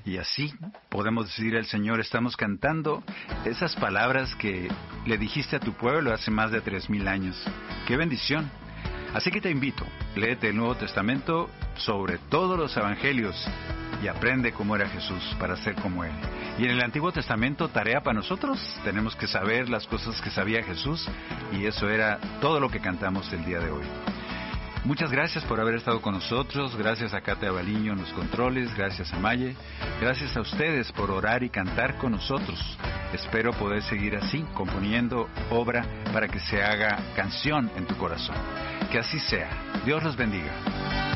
Y así podemos decir al Señor, estamos cantando esas palabras que le dijiste a tu pueblo hace más de 3000 años. ¡Qué bendición! Así que te invito, léete el Nuevo Testamento, sobre todos los evangelios, y aprende cómo era Jesús para ser como Él. Y en el Antiguo Testamento, tarea para nosotros, tenemos que saber las cosas que sabía Jesús, y eso era todo lo que cantamos el día de hoy. Muchas gracias por haber estado con nosotros, gracias a Kate Abaliño en los controles, gracias a Maye, gracias a ustedes por orar y cantar con nosotros. Espero poder seguir así, componiendo obra para que se haga canción en tu corazón. Que así sea. Dios los bendiga.